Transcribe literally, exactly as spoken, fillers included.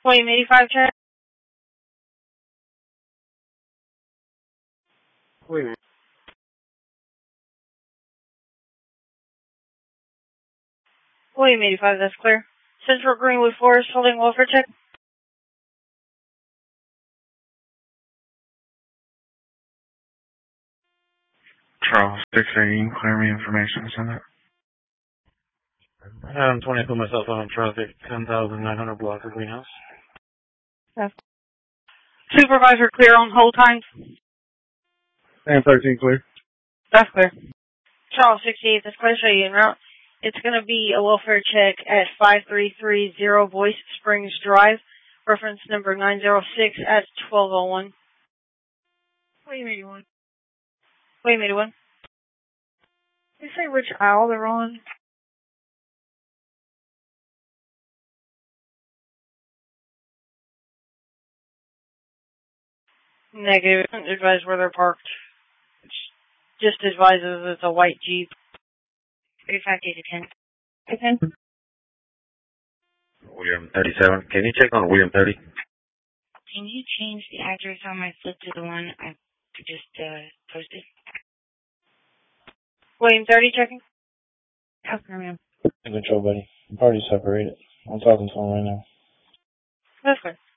William eighty-five, check. Wait a minute. William eighty-five, that's clear. Central Greenwood Forest, holding welfare check. Charles, six eighteen, clear me information, send it. I'm twenty, put myself on traffic, ten thousand nine hundred block of greenhouse. That's Supervisor, clear on hold times. And thirteen clear. That's clear. Charles, sixty-eight, that's clear, show you en route. It's going to be a welfare check at five three three zero Voice Springs Drive, reference number nine zero six at twelve oh one. William eighty-one. William eighty-one. Did you say which aisle they're on? Negative. Advise where they're parked. Just advises it's a white Jeep. thirty-five days to ten. ten. William thirty-seven. Can you check on William thirty? Can you change the address on my slip to the one I just uh, posted? William thirty, checking. Okay, ma'am. In control, buddy. Party separated. I'm talking to him right now. That's good.